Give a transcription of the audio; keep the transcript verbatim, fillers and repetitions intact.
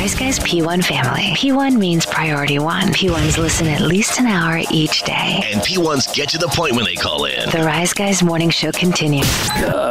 Rise Guys P one family. P one means priority one. P ones listen at least an hour each day. And P ones get to the point when they call in. The Rise Guys morning show continues.